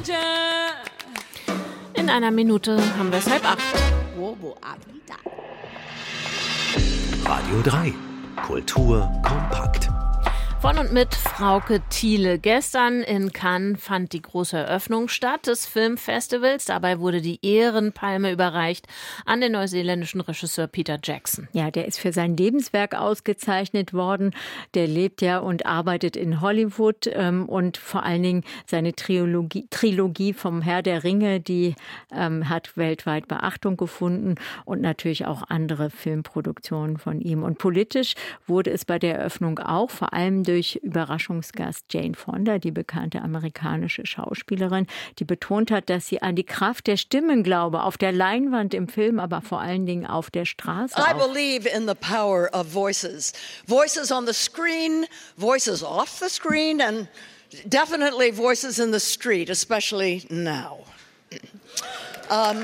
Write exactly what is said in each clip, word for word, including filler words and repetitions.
In einer Minute haben wir es halb acht. Radio drei. Kultur kompakt. Von und mit Frauke Thiele. Gestern in Cannes fand die große Eröffnung statt des Filmfestivals. Dabei wurde die Ehrenpalme überreicht an den neuseeländischen Regisseur Peter Jackson. Ja, der ist für sein Lebenswerk ausgezeichnet worden. Der lebt ja und arbeitet in Hollywood ähm, und vor allen Dingen seine Trilogie, Trilogie vom Herr der Ringe, die ähm, hat weltweit Beachtung gefunden und natürlich auch andere Filmproduktionen von ihm. Und politisch wurde es bei der Eröffnung auch, vor allem durch durch Überraschungsgast Jane Fonda, die bekannte amerikanische Schauspielerin, die betont hat, dass sie an die Kraft der Stimmen glaube, auf der Leinwand im Film, aber vor allen Dingen auf der Straße. I believe in the power of voices. Voices on the screen, voices off the screen, and definitely voices in the street, especially now. Um,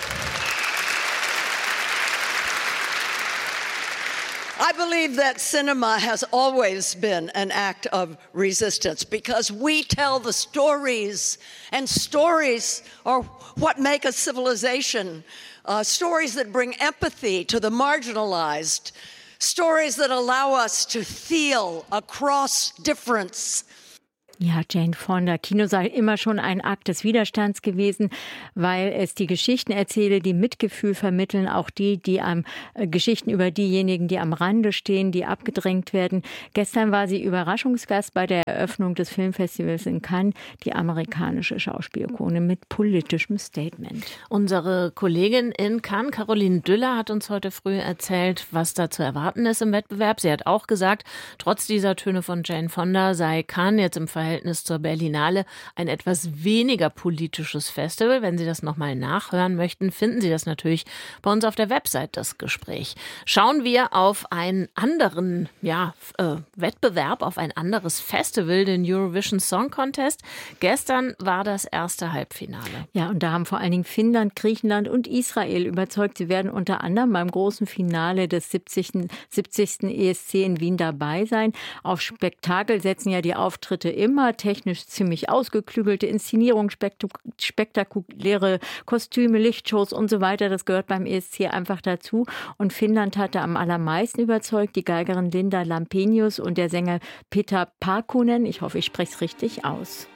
I believe that cinema has always been an act of resistance because we tell the stories, and stories are what make a civilization. Uh, stories that bring empathy to the marginalized, stories that allow us to feel across difference. Ja, Jane Fonda. Kino sei immer schon ein Akt des Widerstands gewesen, weil es die Geschichten erzähle, die Mitgefühl vermitteln, auch die, die am äh, Geschichten über diejenigen, die am Rande stehen, die abgedrängt werden. Gestern war sie Überraschungsgast bei der Eröffnung des Filmfestivals in Cannes, die amerikanische Schauspielikone mit politischem Statement. Unsere Kollegin in Cannes, Caroline Düller, hat uns heute früh erzählt, was da zu erwarten ist im Wettbewerb. Sie hat auch gesagt, trotz dieser Töne von Jane Fonda sei Cannes jetzt im Verhältnis zur Berlinale ein etwas weniger politisches Festival. Wenn Sie das nochmal nachhören möchten, finden Sie das natürlich bei uns auf der Website, das Gespräch. Schauen wir auf einen anderen ja, äh, Wettbewerb, auf ein anderes Festival, den Eurovision Song Contest. Gestern war das erste Halbfinale. Ja, und da haben vor allen Dingen Finnland, Griechenland und Israel überzeugt. Sie werden unter anderem beim großen Finale des siebzigsten E S C in Wien dabei sein. Auf Spektakel setzen ja die Auftritte immer. Technisch ziemlich ausgeklügelte Inszenierung, spektakuläre Kostüme, Lichtshows und so weiter. Das gehört beim E S C einfach dazu. Und Finnland hatte am allermeisten überzeugt. Die Geigerin Linda Lampenius und der Sänger Peter Parkkonen. Ich hoffe, ich spreche es richtig aus.